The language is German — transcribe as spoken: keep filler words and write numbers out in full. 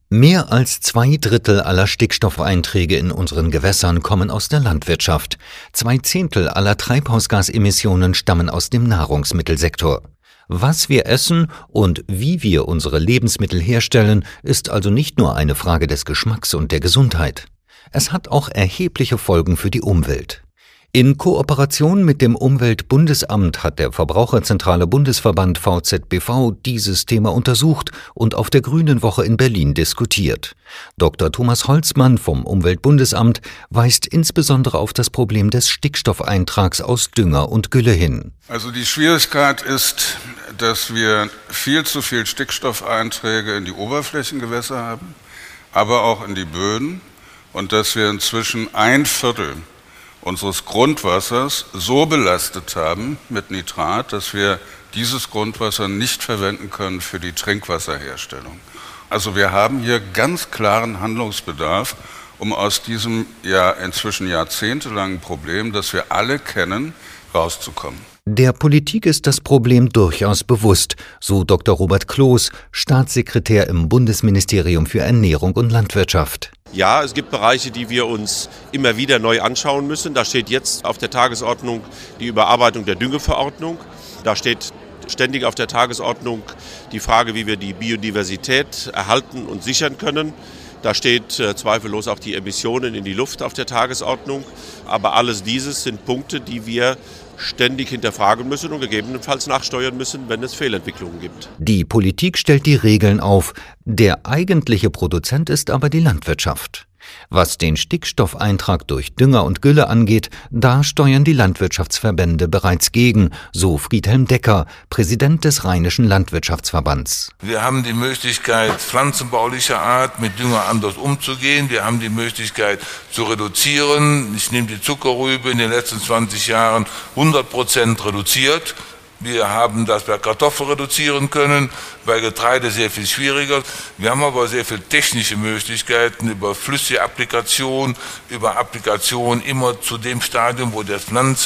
Mehr als zwei Drittel aller Stickstoffeinträge in unseren Gewässern kommen aus der Landwirtschaft. Zwei Zehntel aller Treibhausgasemissionen stammen aus dem Nahrungsmittelsektor. Was wir essen und wie wir unsere Lebensmittel herstellen, ist also nicht nur eine Frage des Geschmacks und der Gesundheit. Es hat auch erhebliche Folgen für die Umwelt. In Kooperation mit dem Umweltbundesamt hat der Verbraucherzentrale Bundesverband V Z B V dieses Thema untersucht und auf der Grünen Woche in Berlin diskutiert. Doktor Thomas Holzmann vom Umweltbundesamt weist insbesondere auf das Problem des Stickstoffeintrags aus Dünger und Gülle hin. Also die Schwierigkeit ist, dass wir viel zu viel Stickstoffeinträge in die Oberflächengewässer haben, aber auch in die Böden, und dass wir inzwischen ein Viertel unseres Grundwassers so belastet haben mit Nitrat, dass wir dieses Grundwasser nicht verwenden können für die Trinkwasserherstellung. Also wir haben hier ganz klaren Handlungsbedarf, um aus diesem ja inzwischen jahrzehntelangen Problem, das wir alle kennen, rauszukommen. Der Politik ist das Problem durchaus bewusst, so Doktor Robert Kloß, Staatssekretär im Bundesministerium für Ernährung und Landwirtschaft. Ja, es gibt Bereiche, die wir uns immer wieder neu anschauen müssen. Da steht jetzt auf der Tagesordnung die Überarbeitung der Düngeverordnung. Da steht ständig auf der Tagesordnung die Frage, wie wir die Biodiversität erhalten und sichern können. Da steht äh, zweifellos auch die Emissionen in die Luft auf der Tagesordnung. Aber alles dieses sind Punkte, die wir ständig hinterfragen müssen und gegebenenfalls nachsteuern müssen, wenn es Fehlentwicklungen gibt. Die Politik stellt die Regeln auf. Der eigentliche Produzent ist aber die Landwirtschaft. Was den Stickstoffeintrag durch Dünger und Gülle angeht, da steuern die Landwirtschaftsverbände bereits gegen, so Friedhelm Decker, Präsident des Rheinischen Landwirtschaftsverbands. Wir haben die Möglichkeit, pflanzenbaulicher Art mit Dünger anders umzugehen. Wir haben die Möglichkeit zu reduzieren. Ich nehme die Zuckerrübe in den letzten zwanzig Jahren hundert Prozent reduziert. Wir haben das bei Kartoffeln reduzieren können, bei Getreide sehr viel schwieriger. Wir haben aber sehr viele technische Möglichkeiten über flüssige Applikation, über Applikation immer zu dem Stadium, wo der Pflanze